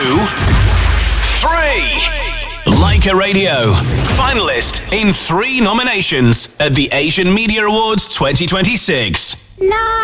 3. Leica Radio, finalist in 3 nominations at the Asian Media Awards 2026.